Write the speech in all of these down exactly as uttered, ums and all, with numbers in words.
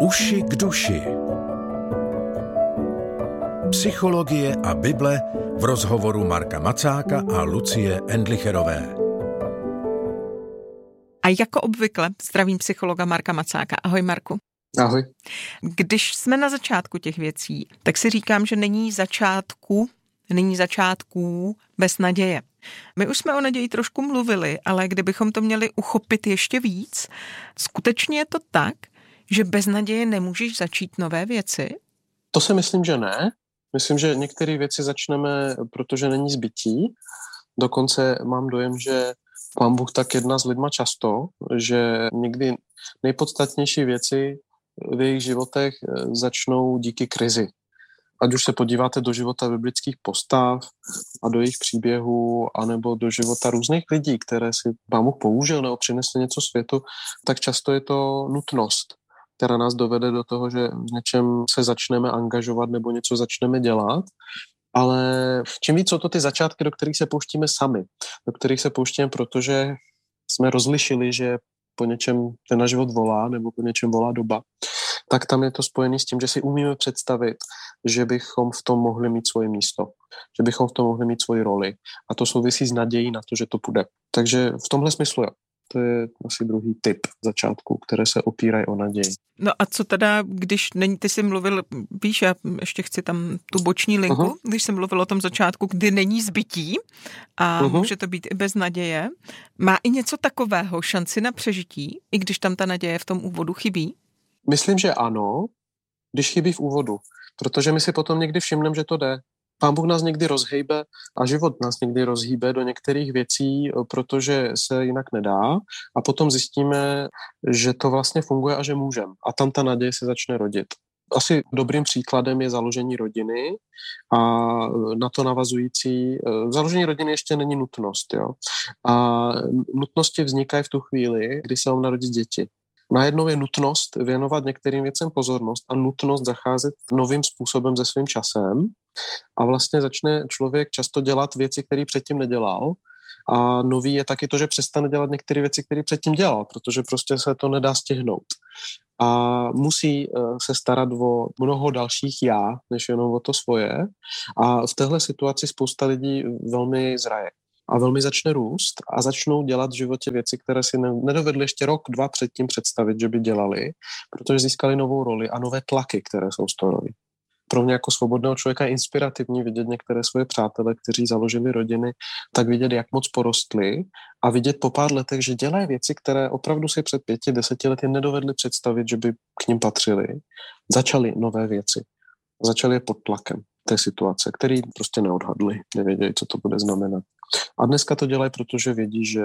Uši k duši. Psychologie a Bible v rozhovoru Marka Macáka a Lucie Endlicherové. A jako obvykle zdravím psychologa Marka Macáka. Ahoj, Marku. Ahoj. Když jsme na začátku těch věcí, tak si říkám, že není začátku, není začátků bez naděje. My už jsme o naději trošku mluvili, ale kdybychom to měli uchopit ještě víc, skutečně je to tak, že bez naděje nemůžeš začít nové věci? To si myslím, že ne. Myslím, že některé věci začneme, protože není zbytí. Dokonce mám dojem, že Pán Bůh tak jedná s lidma často, že někdy nejpodstatnější věci v jejich životech začnou díky krizi. Ať už se podíváte do života biblických postav a do jejich příběhů, anebo do života různých lidí, které si Pán Bůh použil nebo přinesli něco světu, tak často je to nutnost, která nás dovede do toho, že v něčem se začneme angažovat nebo něco začneme dělat. Ale čím víc jsou to ty začátky, do kterých se pouštíme sami, do kterých se pouštíme, protože jsme rozlišili, že po něčem ten náš život volá nebo po něčem volá doba, tak tam je to spojené s tím, že si umíme představit, že bychom v tom mohli mít svoje místo, že bychom v tom mohli mít svoji roli. A to souvisí s nadějí na to, že to půjde. Takže v tomhle smyslu jo. To je asi druhý typ začátku, které se opírají o naději. No a co teda, když není, ty jsi mluvil, víš, já ještě chci tam tu boční linku, uh-huh. když jsem mluvil o tom začátku, kdy není zbytí a uh-huh. může to být i bez naděje. Má i něco takového šanci na přežití, i když tam ta naděje v tom úvodu chybí? Myslím, že ano, když chybí v úvodu, protože my si potom někdy všimneme, že to jde. Pán Bůh nás někdy rozhejbe a život nás někdy rozhýbe do některých věcí, protože se jinak nedá a potom zjistíme, že to vlastně funguje a že můžeme. A tam ta naděje se začne rodit. Asi dobrým příkladem je založení rodiny a na to navazující, založení rodiny ještě není nutnost. Jo? A nutnosti vznikají v tu chvíli, kdy se vám narodí děti. Najednou je nutnost věnovat některým věcem pozornost a nutnost zacházet novým způsobem se svým časem a vlastně začne člověk často dělat věci, které předtím nedělal a nový je taky to, že přestane dělat některé věci, které předtím dělal, protože prostě se to nedá stihnout. A musí se starat o mnoho dalších já, než jenom o to svoje a v téhle situaci spousta lidí velmi zraje. A velmi začne růst a začnou dělat v životě věci, které si nedovedli ještě rok, dva předtím představit, že by dělali, protože získali novou roli a nové tlaky, které jsou z toho roli. Pro mě jako svobodného člověka je inspirativní vidět některé svoje přátele, kteří založili rodiny, tak vidět, jak moc porostli a vidět po pár letech, že dělají věci, které opravdu si před pěti, deseti lety nedovedli představit, že by k nim patřili. Začali nové věci. Začali je pod tlakem té situace, který prostě neodhadli, nevěděli, co to bude znamenat. A dneska to dělají, protože vědí, že,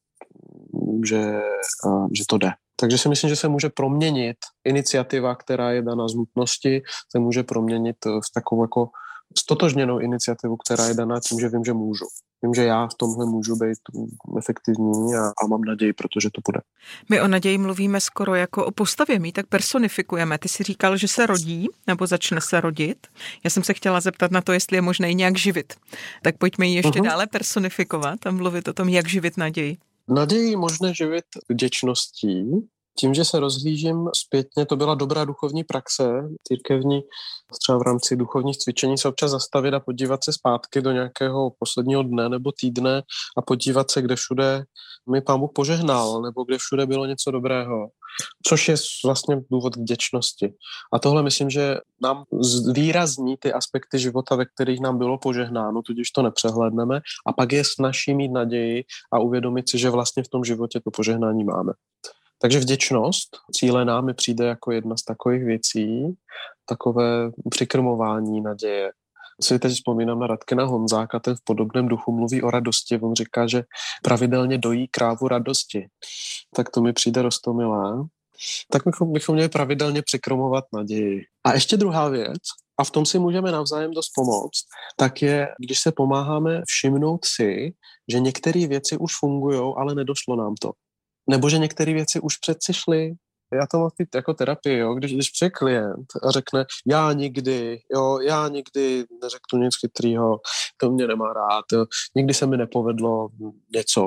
že, že to jde. Takže si myslím, že se může proměnit iniciativa, která je daná z nutnosti, se může proměnit v takovou jako stotožněnou iniciativu, která je daná tím, že vím, že můžu. Vím, že já v tomhle můžu být efektivní a, a mám naději, protože to bude. My o naději mluvíme skoro jako o postavě, my tak personifikujeme. Ty jsi říkal, že se rodí, nebo začne se rodit. Já jsem se chtěla zeptat na to, jestli je možné ji nějak živit. Tak pojďme ji ještě uh-huh. dále personifikovat a mluvit o tom, jak živit naději. Naději možné živit vděčností. Tím, že se rozhlížím zpětně, to byla dobrá duchovní praxe církevní, třeba v rámci duchovních cvičení se občas zastavit a podívat se zpátky do nějakého posledního dne nebo týdne a podívat se, kde všude mi Pán Bůh požehnal, nebo kde všude bylo něco dobrého, což je vlastně důvod vděčnosti. A tohle myslím, že nám zvýrazní ty aspekty života, ve kterých nám bylo požehnáno, tudíž to nepřehlédneme a pak je snazší mít naději a uvědomit si, že vlastně v tom životě to požehnání máme. Takže vděčnost cílená mi přijde jako jedna z takových věcí, takové přikrmování naděje. Si teď vzpomínám na Radkina Honzáka, ten v podobném duchu mluví o radosti. On říká, že pravidelně dojí krávu radosti. Tak to mi přijde roztomilé. Tak bychom, bychom měli pravidelně přikrmovat naději. A ještě druhá věc, a v tom si můžeme navzájem dost pomoct, tak je, když se pomáháme všimnout si, že některé věci už fungují, ale nedošlo nám to. Nebo že některé věci už přeci šly. Já to mám jako terapii, jo? Když, když přijde klient a řekne, já nikdy, jo, já nikdy neřeknu nic chytrýho, to mě nemá rád, jo? Nikdy se mi nepovedlo něco.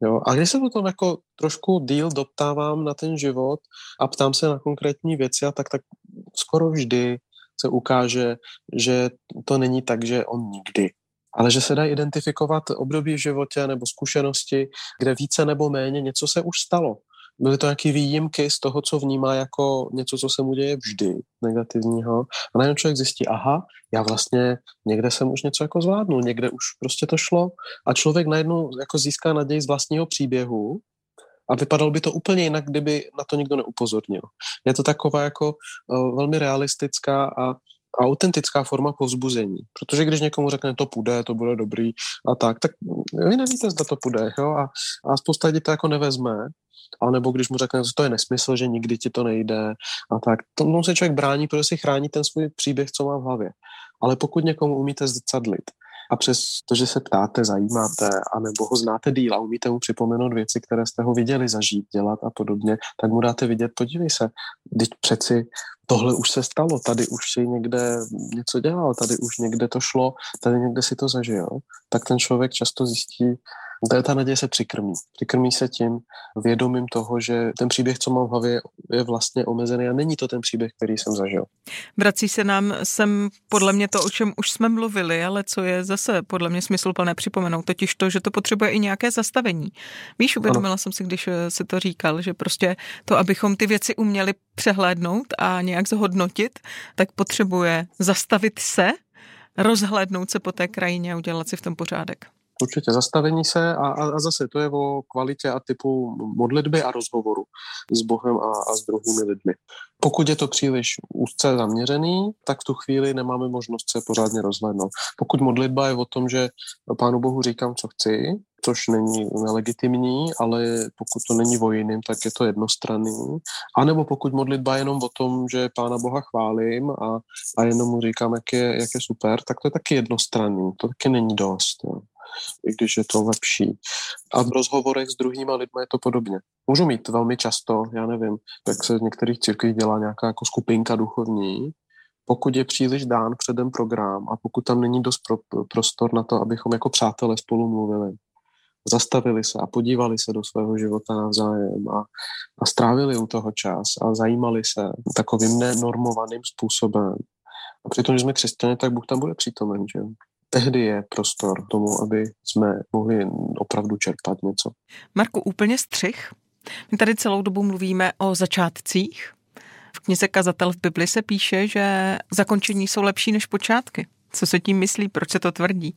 Jo? A když se potom jako trošku díl doptávám na ten život a ptám se na konkrétní věci, a tak, tak skoro vždy se ukáže, že to není tak, že on nikdy. Ale že se dá identifikovat období v životě nebo zkušenosti, kde více nebo méně něco se už stalo. Byly to nějaké výjimky z toho, co vnímá jako něco, co se mu děje vždy negativního. A najednou člověk zjistí, aha, já vlastně někde jsem už něco jako zvládnul, někde už prostě to šlo. A člověk najednou jako získá naději z vlastního příběhu a vypadalo by to úplně jinak, kdyby na to nikdo neupozornil. Je to taková jako uh, velmi realistická a autentická forma povzbuzení. Protože když někomu řekne, to půjde, to bude dobrý a tak, tak vy nevíte, zda to půjde. Jo? A, a spousta lidí to jako nevezme. A nebo když mu řekne, že to je nesmysl, že nikdy ti to nejde a tak. Tomu se člověk brání, protože si chrání ten svůj příběh, co má v hlavě. Ale pokud někomu umíte zrcadlit a přes to, že se ptáte, zajímáte, anebo ho znáte díl a umíte mu připomenout věci, které jste ho viděli zažít, dělat a podobně, tak mu dáte vidět, podívej se, teď přeci tohle už se stalo, tady už si někde něco dělal, tady už někde to šlo, tady někde si to zažil, tak ten člověk často zjistí, ta naděje se přikrmí. Přikrmí se tím vědomím toho, že ten příběh, co mám v hlavě, je vlastně omezený a není to ten příběh, který jsem zažil. Vrací se nám sem podle mě to, o čem už jsme mluvili, ale co je zase podle mě smysluplné připomenout, totiž to, že to potřebuje i nějaké zastavení. Víš, uvědomila ano. jsem si, když si to říkal, že prostě to, abychom ty věci uměli přehlédnout a nějak zhodnotit, tak potřebuje zastavit se, rozhlédnout se po té krajině a udělat si v tom pořádek. Určitě zastavení se a, a zase to je o kvalitě a typu modlitby a rozhovoru s Bohem a, a s druhými lidmi. Pokud je to příliš úzce zaměřený, tak v tu chvíli nemáme možnost se pořádně rozhlédnout. Pokud modlitba je o tom, že Pánu Bohu říkám, co chci, což není nelegitimní, ale pokud to není o jiným, tak je to jednostranný. A nebo pokud modlitba je jenom o tom, že Pána Boha chválím a, a jenom mu říkám, jak je, jak je super, tak to je taky jednostranný. To taky není dost. Jo. I když je to lepší. A v rozhovorech s druhýma lidmi je to podobně. Můžu mít velmi často, já nevím, jak se v některých církvích dělá nějaká jako skupinka duchovní, pokud je příliš dán předem program a pokud tam není dost pro, prostor na to, abychom jako přátelé spolu mluvili, zastavili se a podívali se do svého života navzájem a, a strávili u toho čas a zajímali se takovým nenormovaným způsobem. A přitom, že jsme křesťané, tak Bůh tam bude přítomen, že? Tehdy je prostor tomu, aby jsme mohli opravdu čerpat něco. Marku, úplně střih. My tady celou dobu mluvíme o začátcích. V knize Kazatel v Bibli se píše, že zakončení jsou lepší než počátky. Co se tím myslí? Proč se to tvrdí?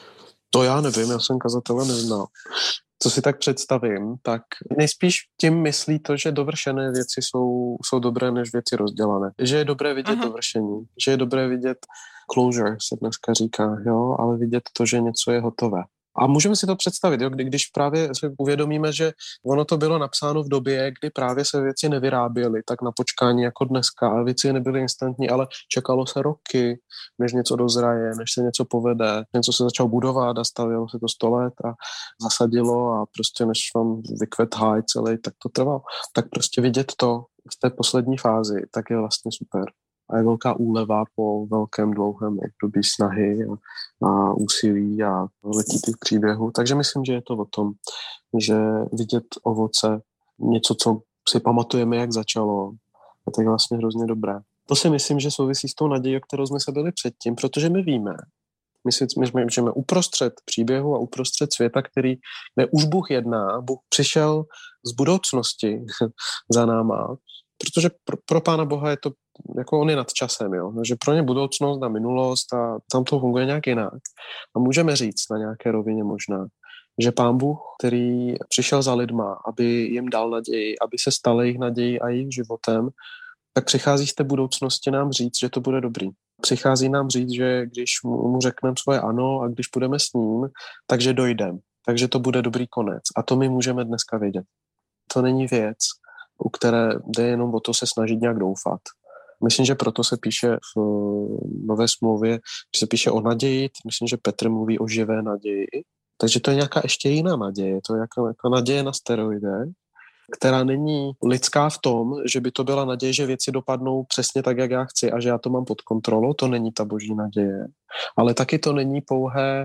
To já nevím, já jsem kazatele neznal. Co si tak představím, tak nejspíš tím myslí to, že dovršené věci jsou, jsou dobré než věci rozdělané. Že je dobré vidět Aha. dovršení, že je dobré vidět closure, se dneska říká, jo, ale vidět to, že něco je hotové. A můžeme si to představit, jo, kdy, když právě si uvědomíme, že ono to bylo napsáno v době, kdy právě se věci nevyráběly tak na počkání jako dneska, a věci nebyly instantní, ale čekalo se roky, než něco dozraje, než se něco povede, něco se začalo budovat a stavělo se to sto let a zasadilo a prostě než vám vykvet háj celý, tak to trvalo. Tak prostě vidět to v té poslední fázi, tak je vlastně super. A je velká úleva po velkém dlouhém období snahy a, a úsilí a letitých příběhů. Takže myslím, že je to o tom, že vidět ovoce, něco, co si pamatujeme, jak začalo, a to je vlastně hrozně dobré. To si myslím, že souvisí s tou nadějí, o kterou jsme se byli předtím, protože my víme, my, si, my jsme, jsme uprostřed příběhu a uprostřed světa, který, kde už Bůh jedná, Bůh přišel z budoucnosti za náma, protože pro, pro Pána Boha je to, jako on je nad časem, jo? Že pro ně budoucnost a minulost a tam to funguje nějak jinak. A můžeme říct na nějaké rovině možná, že Pán Bůh, který přišel za lidma, aby jim dal naději, aby se stal jejich naději a jejich životem, tak přichází z té budoucnosti nám říct, že to bude dobrý. Přichází nám říct, že když mu, mu řekneme svoje ano a když půjdeme s ním, takže dojdem. Takže to bude dobrý konec. A to my můžeme dneska vědět. To není věc, u které jde jenom o to se snažit nějak doufat. Myslím, že proto se píše v Nové smlouvě, že se píše o naději, myslím, že Petr mluví o živé naději. Takže to je nějaká ještě jiná naděje. To je jako, jako naděje na steroidech, která není lidská v tom, že by to byla naděje, že věci dopadnou přesně tak, jak já chci a že já to mám pod kontrolou. To není ta boží naděje. Ale taky to není pouhé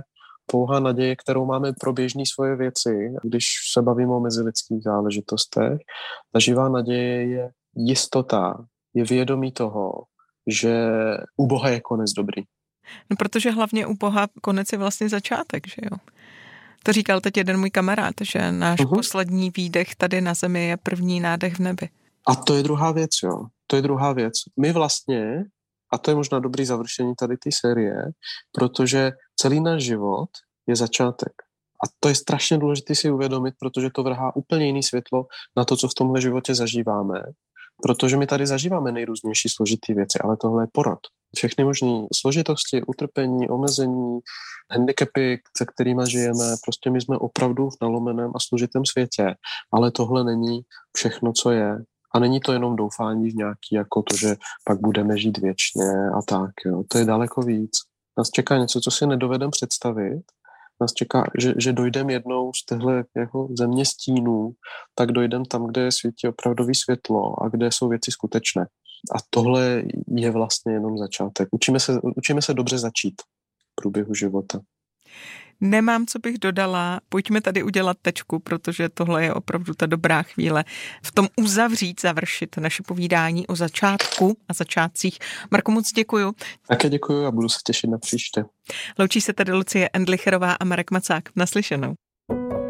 pouhá naděje, kterou máme pro běžné svoje věci. Když se bavíme o mezilidských záležitostech, ta živá naděje je jistota, je vědomí toho, že u Boha je konec dobrý. No protože hlavně u Boha konec je vlastně začátek, že jo? To říkal teď jeden můj kamarád, že náš uh-huh. poslední výdech tady na zemi je první nádech v nebi. A to je druhá věc, jo. To je druhá věc. My vlastně, a to je možná dobrý završení tady té série, protože celý náš život je začátek. A to je strašně důležité si uvědomit, protože to vrhá úplně jiný světlo na to, co v tomhle životě zažíváme. Protože my tady zažíváme nejrůznější složitý věci, ale tohle je porod. Všechny možné složitosti, utrpení, omezení, handicapy, se kterými žijeme, prostě my jsme opravdu v nalomeném a složitém světě, ale tohle není všechno, co je. A není to jenom doufání v nějaký, jako to, že pak budeme žít věčně a tak. Jo. To je daleko víc. Nás čeká něco, co si nedovedeme představit. Nás čeká, že, že dojdeme jednou z těchto jako země stínů, tak dojdeme tam, kde svítí opravdový světlo a kde jsou věci skutečné. A tohle je vlastně jenom začátek. Učíme se, učíme se dobře začít v průběhu života. Nemám, co bych dodala. Pojďme tady udělat tečku, protože tohle je opravdu ta dobrá chvíle v tom uzavřít, završit naše povídání o začátku a začátcích. Marko, moc děkuju. Také děkuju a budu se těšit na příště. Loučí se tady Lucie Endlicherová a Marek Macák. Naslyšenou.